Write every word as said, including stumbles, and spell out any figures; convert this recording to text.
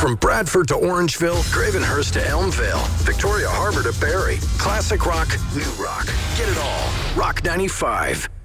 From Bradford to Orangeville, Gravenhurst to Elmvale, Victoria Harbor to Barrie. Classic rock, new rock. Get it all. Rock ninety-five.